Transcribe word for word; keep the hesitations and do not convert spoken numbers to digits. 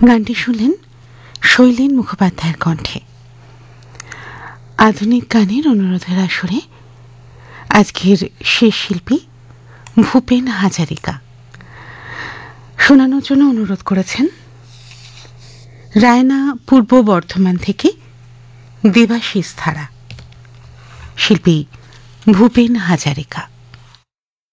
গানটি শুনলেন শৈলেন মুখোপাধ্যায়ের কণ্ঠে। আধুনিক গানের অনুরোধের আসরে আজকের শেষ শিল্পী ভূপেন হাজারিকা। শোনানোর জন্য অনুরোধ করেছেন রায়না পূর্ব বর্ধমান থেকে দেবাশিস ধারা। শিল্পী ভূপেন হাজারিকা।